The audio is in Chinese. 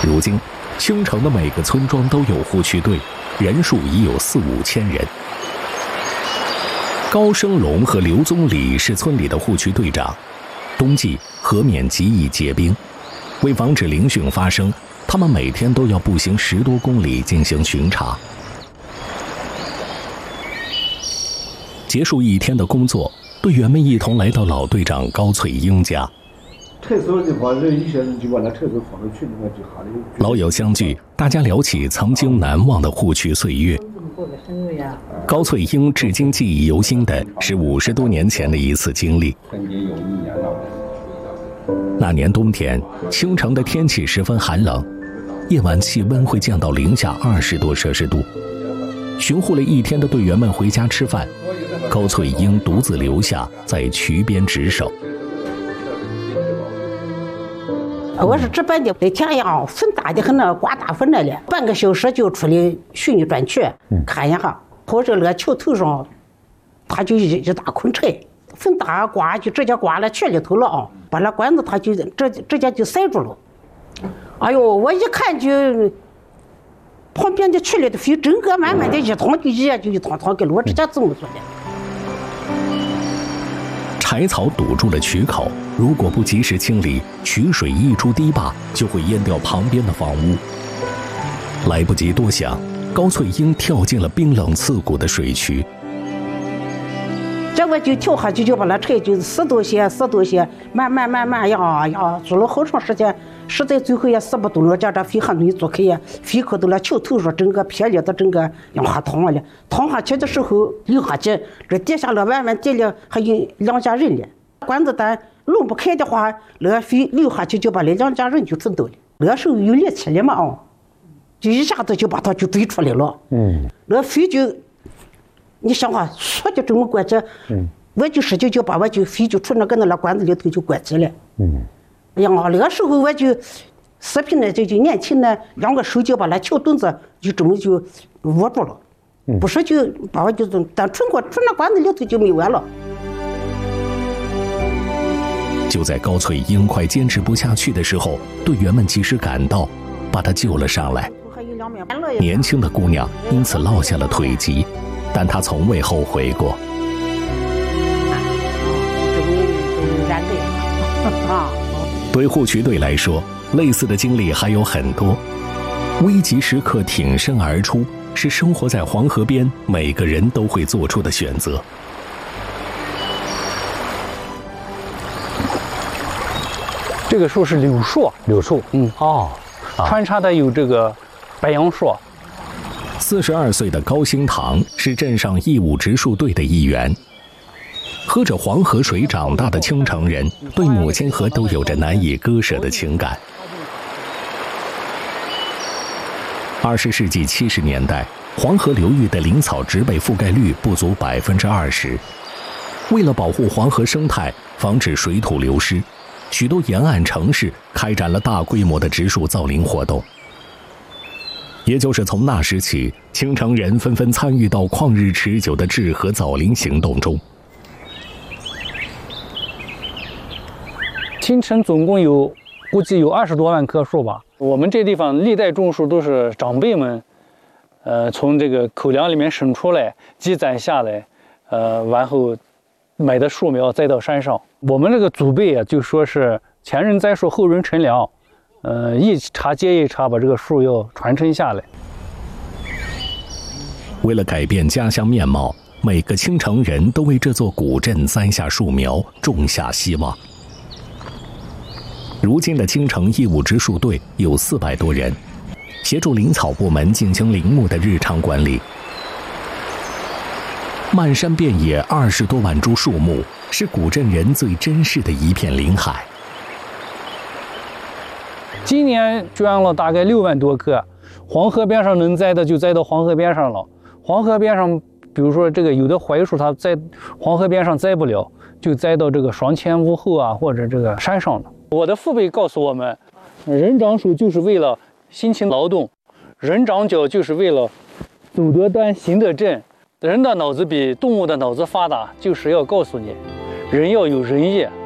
如今，青城的每个村庄都有护区队，人数已有4、5千人。高升龙和刘宗礼是村里的护区队长。冬季，河面极易结冰，为防止凌汛发生，他们每天都要步行10多公里进行巡查。结束一天的工作，队员们一同来到老队长高翠英家。老友相聚，大家聊起曾经难忘的护区岁月。高翠英至今记忆犹新的是50多年前的一次经历。那年冬天，青城的天气十分寒冷，夜晚气温会降到零下20多摄氏度。巡护了一天的队员们回家吃饭，高翠英独自留下在渠边值守。 我是值班的，那天呀，风大的很呢，刮大风来了，半个小时就出来巡一转去，看一下，或者那桥头上，他就一大捆柴，风大刮就直接刮了圈里头了啊，把那管子他就直接就塞住了。哎呦，我一看就，旁边的圈里的飞，整个慢慢的一趟就一趟给我直接这么做的。 柴草堵住了渠口，如果不及时清理，渠水溢出堤坝，就会淹掉旁边的房屋。来不及多想，高翠英跳进了冰冷刺骨的水渠。 这我就跳下去，就把那柴就撕多些，慢慢呀，做了好长时间，实在最后也撕不动了，叫这飞汉腿做开呀，飞可到了桥头上，整个撇裂的整个往下淌了，淌下去的时候流下去，这底下了慢慢地了还有2家人了，管子单弄不开的话，那飞流下去就把那2家人就冲到了，那时候有力气了嘛啊，就一下子就把他就追出来了，那飞就。你想啊，说就这么关着，我就使劲就把我就飞就从那管子里头就关起来。哎呀，那个时候我就视频呢，就年轻呢，2个手就把那桥墩子就这么就握住了，不是就把我就但从那管子里头就没完了。 就在高翠英快坚持不下去的时候，队员们及时赶到，把她救了上来。年轻的姑娘因此落下了腿疾。但他从未后悔过。对护渠队来说，类似的经历还有很多。危急时刻挺身而出，是生活在黄河边每个人都会做出的选择。 这个树是柳树，穿插的有这个白杨树。 42岁的高兴堂是镇上义务植树队的一员。喝着黄河水长大的青城人，对母亲河都有着难以割舍的情感。20世纪70年代，黄河流域的林草植被覆盖率不足20%。为了保护黄河生态，防止水土流失，许多沿岸城市开展了大规模的植树造林活动。也就是从那时起，青城人纷纷参与到旷日持久的治河造林行动中。 青城总共估计有20多万棵树吧。我们这地方历代种树都是长辈们，从这个口粮里面省出来，积攒下来，然后买的树苗栽到山上。我们这个祖辈啊，就说是前人栽树，后人乘凉。一茬接一茬把这个树要传承下来。 为了改变家乡面貌，每个青城人都为这座古镇栽下树苗，种下希望。如今的青城义务植树队有400多人，协助林草部门进行林木的日常管理。漫山遍野20多万株树木，是古镇人最珍视的一片林海。 今年捐了大概6万多棵，黄河边上能栽的就栽到黄河边上了。黄河边上，比如说这个有的槐树，它在黄河边上栽不了，就栽到这个双前屋后啊，或者这个山上了。我的父辈告诉我们，人长手就是为了辛勤劳动，人长脚就是为了走得端，行得正。人的脑子比动物的脑子发达，就是要告诉你，人要有仁义。